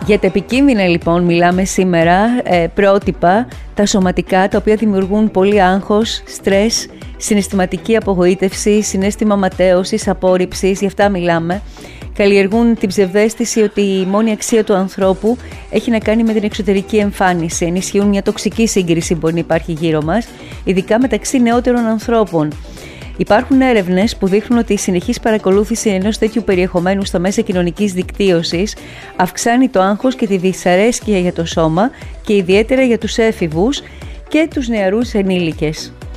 Για τα επικίνδυνα λοιπόν μιλάμε σήμερα, πρότυπα, τα σωματικά, τα οποία δημιουργούν πολύ άγχος, στρες, συναισθηματική απογοήτευση, συναίσθημα ματέωσης, απόρριψης, γι' αυτά μιλάμε. Καλλιεργούν την ψευδαίσθηση ότι η μόνη αξία του ανθρώπου έχει να κάνει με την εξωτερική εμφάνιση. Ενισχύουν μια τοξική σύγκριση που μπορεί να υπάρχει γύρω μας, ειδικά μεταξύ νεότερων ανθρώπων. Υπάρχουν έρευνες που δείχνουν ότι η συνεχής παρακολούθηση ενός τέτοιου περιεχομένου στα μέσα κοινωνικής δικτύωσης αυξάνει το άγχος και τη δυσαρέσκεια για το σώμα και ιδιαίτερα για τους έφηβους και τους νεαρούς ενήλικες.